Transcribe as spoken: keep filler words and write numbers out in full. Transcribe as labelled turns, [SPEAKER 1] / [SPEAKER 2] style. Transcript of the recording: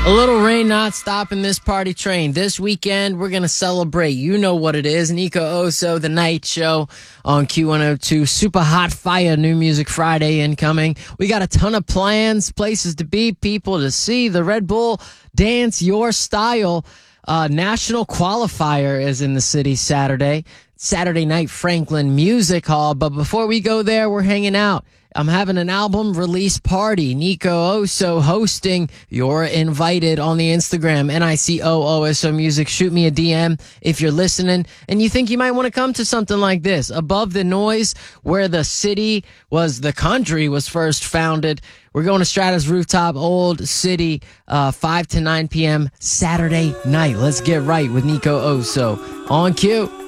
[SPEAKER 1] A little rain not stopping this party train. This weekend, we're going to celebrate. You know what it is. Nico Oso, The Night Show on Q one oh two. Super hot fire, New Music Friday incoming. We got a ton of plans, places to be, people to see. The Red Bull Dance Your Style uh, National Qualifier is in the city Saturday. Saturday night, Franklin Music Hall. But before we go there, we're hanging out. I'm having an album release party. Nico Oso hosting. You're invited on the Instagram, N I C O O S O Music. Shoot me a D M if you're listening and you think you might want to come to something like this. Above the Noise, where the city was, the country was first founded. We're going to Strata's Rooftop, Old City, uh, five to nine p.m. Saturday night. Let's get right with Nico Oso on Q.